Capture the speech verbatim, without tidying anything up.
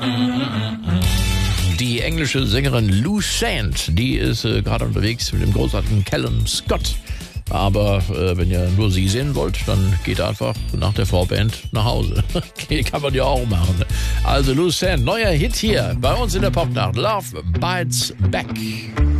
Die englische Sängerin Lou Shant, die ist äh, gerade unterwegs mit dem großartigen Callum Scott. Aber äh, wenn ihr nur sie sehen wollt, dann geht einfach nach der Vorband nach Hause. Kann man ja auch machen. Also Lou Shant, neuer Hit hier bei uns in der Popnacht. Love Bites Back.